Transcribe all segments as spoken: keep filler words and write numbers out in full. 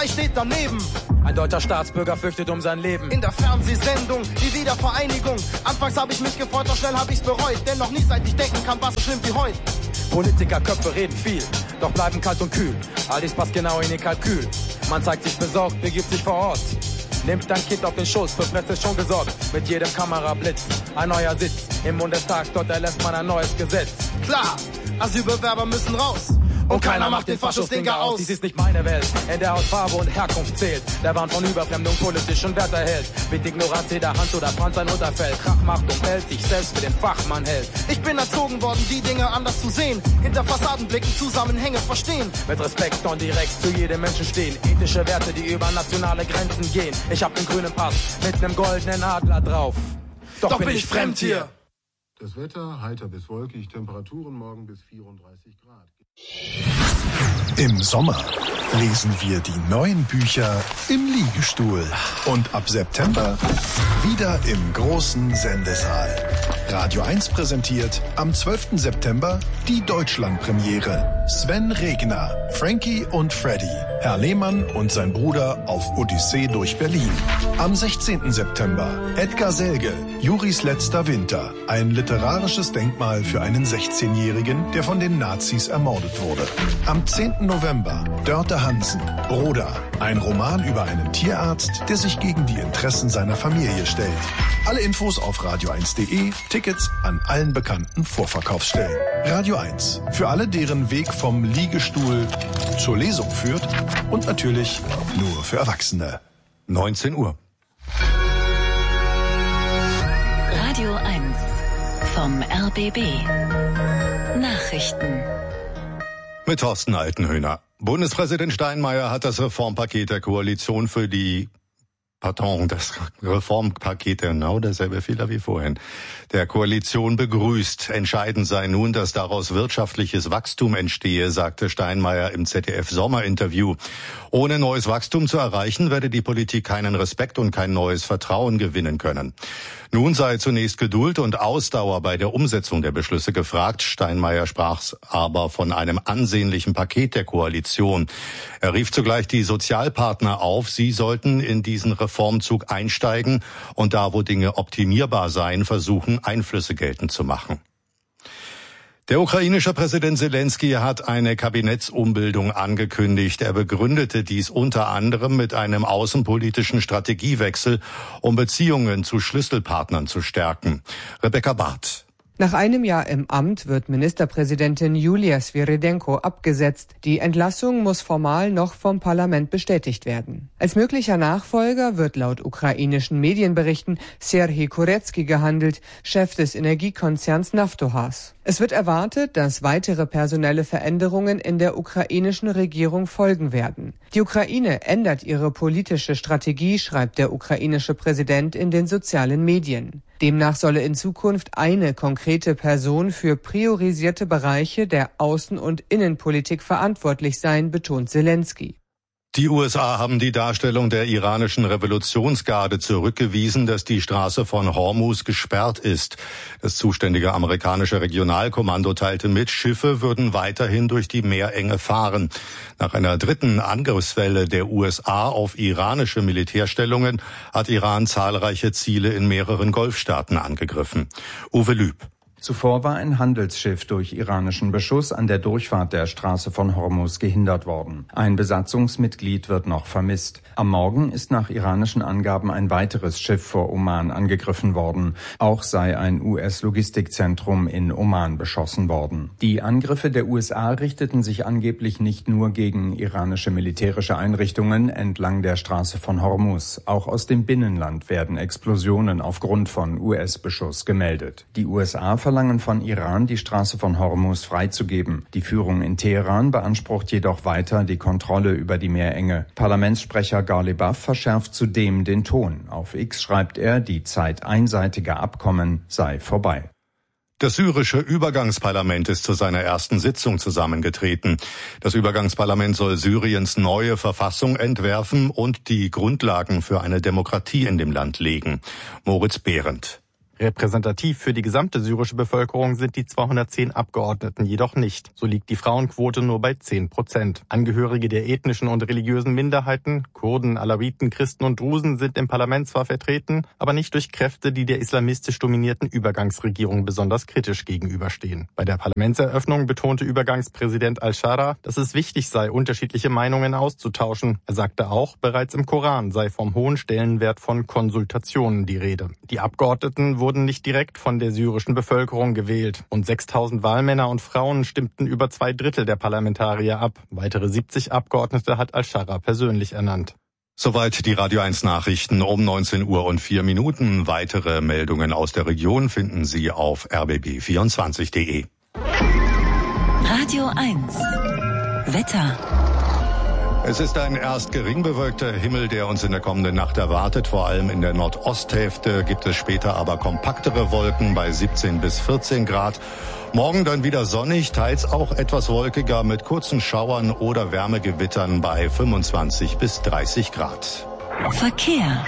Polizei steht daneben. Ein deutscher Staatsbürger fürchtet um sein Leben. In der Fernsehsendung, die Wiedervereinigung. Anfangs hab ich mich gefreut, doch schnell hab ich's bereut. Denn noch nie seit ich denken kann, was so schlimm wie heute. Politikerköpfe reden viel, doch bleiben kalt und kühl. All dies passt genau in ihr Kalkül. Man zeigt sich besorgt, begibt sich vor Ort. Nimmt dein Kind auf den Schoß, für Plätze schon gesorgt. Mit jedem Kamerablitz, ein neuer Sitz. Im Bundestag, dort erlässt man ein neues Gesetz. Klar, Asylbewerber müssen raus. Und keiner macht den Faschos-Dinger aus. Dies ist nicht meine Welt, in der Hautfarbe und Herkunft zählt. Der Wahn von Überfremdung politischen Wert erhält. Mit Ignoranz jeder Hand oder Franz ein Unterfeld. Krach macht und hält, sich selbst für den Fachmann hält. Ich bin erzogen worden, die Dinge anders zu sehen. Hinter Fassaden blicken, Zusammenhänge verstehen. Mit Respekt und direkt zu jedem Menschen stehen. Ethische Werte, die über nationale Grenzen gehen. Ich hab den grünen Pass mit nem goldenen Adler drauf. Doch, Doch bin, bin ich fremd hier. Das Wetter heiter bis wolkig, Temperaturen morgen bis vierunddreißig Grad. Im Sommer lesen wir die neuen Bücher im Liegestuhl. Und ab September wieder im großen Sendesaal. Radio eins präsentiert am zwölften September die Deutschlandpremiere. Sven Regner, Frankie und Freddy, Herr Lehmann und sein Bruder auf Odyssee durch Berlin. Am sechzehnten September Edgar Selge, Juris letzter Winter. Ein literarisches Denkmal für einen sechzehnjährigen, der von den Nazis ermordet wurde. Am zehnten November Dörte Hansen, Broda. Ein Roman über einen Tierarzt, der sich gegen die Interessen seiner Familie stellt. Alle Infos auf radio eins punkt de, Tickets an allen bekannten Vorverkaufsstellen. Radio eins, für alle, deren Weg vom Liegestuhl zur Lesung führt und natürlich nur für Erwachsene. neunzehn Uhr. Radio eins vom R B B. Nachrichten. Mit Thorsten Altenhöhner. Bundespräsident Steinmeier hat das Reformpaket der Koalition für die Pardon, das Reformpaket, genau derselbe Fehler wie vorhin, der Koalition begrüßt. Entscheidend sei nun, dass daraus wirtschaftliches Wachstum entstehe, sagte Steinmeier im Z D F-Sommerinterview. Ohne neues Wachstum zu erreichen, werde die Politik keinen Respekt und kein neues Vertrauen gewinnen können. Nun sei zunächst Geduld und Ausdauer bei der Umsetzung der Beschlüsse gefragt. Steinmeier sprach aber von einem ansehnlichen Paket der Koalition. Er rief zugleich die Sozialpartner auf, sie sollten in diesen Reformzug einsteigen und da, wo Dinge optimierbar seien, versuchen, Einflüsse geltend zu machen. Der ukrainische Präsident Selensky hat eine Kabinettsumbildung angekündigt. Er begründete dies unter anderem mit einem außenpolitischen Strategiewechsel, um Beziehungen zu Schlüsselpartnern zu stärken. Rebecca Barth. Nach einem Jahr im Amt wird Ministerpräsidentin Julia Sviridenko abgesetzt. Die Entlassung muss formal noch vom Parlament bestätigt werden. Als möglicher Nachfolger wird laut ukrainischen Medienberichten Serhij Kurecki gehandelt, Chef des Energiekonzerns Naftogaz. Es wird erwartet, dass weitere personelle Veränderungen in der ukrainischen Regierung folgen werden. Die Ukraine ändert ihre politische Strategie, schreibt der ukrainische Präsident in den sozialen Medien. Demnach solle in Zukunft eine konkrete Person für priorisierte Bereiche der Außen- und Innenpolitik verantwortlich sein, betont Selensky. Die U S A haben die Darstellung der iranischen Revolutionsgarde zurückgewiesen, dass die Straße von Hormuz gesperrt ist. Das zuständige amerikanische Regionalkommando teilte mit, Schiffe würden weiterhin durch die Meerenge fahren. Nach einer dritten Angriffswelle der U S A auf iranische Militärstellungen hat Iran zahlreiche Ziele in mehreren Golfstaaten angegriffen. Uwe Lüb. Zuvor war ein Handelsschiff durch iranischen Beschuss an der Durchfahrt der Straße von Hormuz gehindert worden. Ein Besatzungsmitglied wird noch vermisst. Am Morgen ist nach iranischen Angaben ein weiteres Schiff vor Oman angegriffen worden. Auch sei ein U S-Logistikzentrum in Oman beschossen worden. Die Angriffe der U S A richteten sich angeblich nicht nur gegen iranische militärische Einrichtungen entlang der Straße von Hormuz. Auch aus dem Binnenland werden Explosionen aufgrund von U S-Beschuss gemeldet. Die U S A verlangen von Iran, die Straße von Hormuz freizugeben. Die Führung in Teheran beansprucht jedoch weiter die Kontrolle über die Meerenge. Parlamentssprecher Ghalibaf verschärft zudem den Ton. Auf X schreibt er, die Zeit einseitiger Abkommen sei vorbei. Das syrische Übergangsparlament ist zu seiner ersten Sitzung zusammengetreten. Das Übergangsparlament soll Syriens neue Verfassung entwerfen und die Grundlagen für eine Demokratie in dem Land legen. Moritz Behrendt. Repräsentativ für die gesamte syrische Bevölkerung sind die zweihundertzehn Abgeordneten jedoch nicht. So liegt die Frauenquote nur bei zehn Prozent. Angehörige der ethnischen und religiösen Minderheiten, Kurden, Alawiten, Christen und Drusen, sind im Parlament zwar vertreten, aber nicht durch Kräfte, die der islamistisch dominierten Übergangsregierung besonders kritisch gegenüberstehen. Bei der Parlamentseröffnung betonte Übergangspräsident al-Shara, dass es wichtig sei, unterschiedliche Meinungen auszutauschen. Er sagte auch, bereits im Koran sei vom hohen Stellenwert von Konsultationen die Rede. Die Abgeordneten wurden nicht direkt von der syrischen Bevölkerung gewählt. Rund sechstausend Wahlmänner und Frauen stimmten über zwei Drittel der Parlamentarier ab. Weitere siebzig Abgeordnete hat al-Shara persönlich ernannt. Soweit die Radio eins Nachrichten um neunzehn Uhr und vier Minuten. Weitere Meldungen aus der Region finden Sie auf r b b vierundzwanzig punkt d e. Radio eins Wetter. Es ist ein erst gering bewölkter Himmel, der uns in der kommenden Nacht erwartet. Vor allem in der Nordosthälfte gibt es später aber kompaktere Wolken bei siebzehn bis vierzehn Grad. Morgen dann wieder sonnig, teils auch etwas wolkiger mit kurzen Schauern oder Wärmegewittern bei fünfundzwanzig bis dreißig Grad. Verkehr.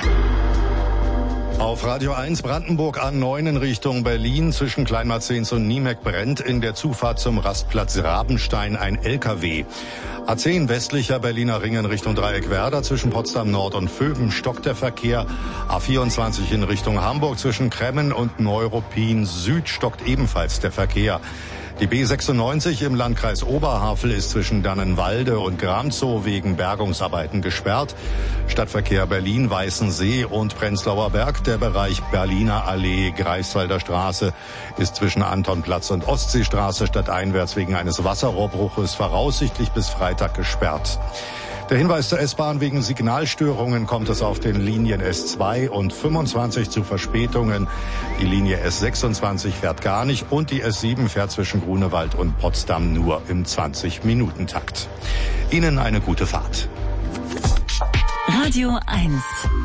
Auf Radio eins Brandenburg A neun in Richtung Berlin zwischen Kleinmarzens und Niemek brennt in der Zufahrt zum Rastplatz Rabenstein ein L K W. A zehn westlicher Berliner Ring in Richtung Dreieckwerder zwischen Potsdam Nord und Vöben stockt der Verkehr. A vierundzwanzig in Richtung Hamburg zwischen Kremmen und Neuruppin Süd stockt ebenfalls der Verkehr. Die B sechsundneunzig im Landkreis Oberhavel ist zwischen Dannenwalde und Gramzow wegen Bergungsarbeiten gesperrt. Stadtverkehr Berlin, Weißensee und Prenzlauer Berg. Der Bereich Berliner Allee, Greifswalder Straße ist zwischen Antonplatz und Ostseestraße stadteinwärts wegen eines Wasserrohrbruches voraussichtlich bis Freitag gesperrt. Der Hinweis zur S-Bahn: wegen Signalstörungen kommt es auf den Linien S zwei und fünfundzwanzig zu Verspätungen. Die Linie S sechsundzwanzig fährt gar nicht und die S sieben fährt zwischen Grunewald und Potsdam nur im zwanzig-Minuten-Takt. Ihnen eine gute Fahrt. Radio eins.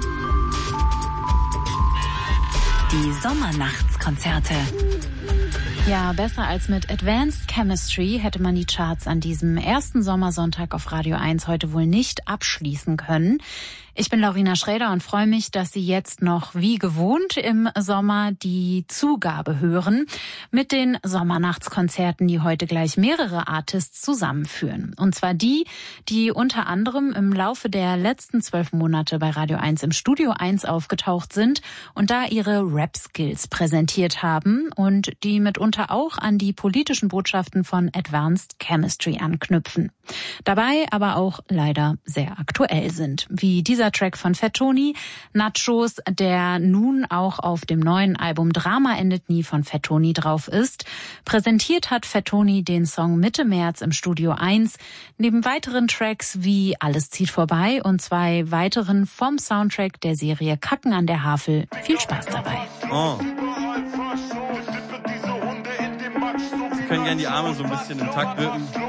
Die Sommernachtskonzerte. Ja, besser als mit Advanced Chemistry hätte man die Charts an diesem ersten Sommersonntag auf Radio eins heute wohl nicht abschließen können. Ich bin Laurina Schräder und freue mich, dass Sie jetzt noch wie gewohnt im Sommer die Zugabe hören mit den Sommernachtskonzerten, die heute gleich mehrere Artists zusammenführen. Und zwar die, die unter anderem im Laufe der letzten zwölf Monate bei Radio eins im Studio eins aufgetaucht sind und da ihre Rap-Skills präsentiert haben und die mitunter auch an die politischen Botschaften von Advanced Chemistry anknüpfen. Dabei aber auch leider sehr aktuell sind, wie dieser Track von Fat Tony, Nachos, der nun auch auf dem neuen Album Drama endet nie von Fat Tony drauf ist. Präsentiert hat Fat Tony den Song Mitte März im Studio eins, neben weiteren Tracks wie Alles zieht vorbei und zwei weiteren vom Soundtrack der Serie Kacken an der Havel. Viel Spaß dabei. Oh. Sie können gerne die Arme so ein bisschen im Takt wirken.